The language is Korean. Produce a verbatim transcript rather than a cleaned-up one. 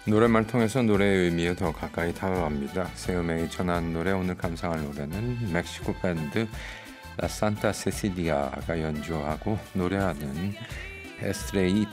노래말 통해서 노래의 의미에 더 가까이 다가갑니다. 세음의 전한 노래, 오늘 감상할 노래는 멕시코 밴드 라 산타 세시리아가 연주하고 노래하는 에스트레이